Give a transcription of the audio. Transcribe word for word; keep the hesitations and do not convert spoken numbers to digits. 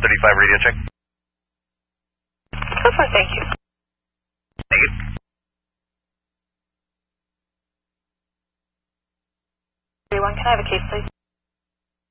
thirty-five radio check. So far, thank you. Thank you. three one, can I have a case, please?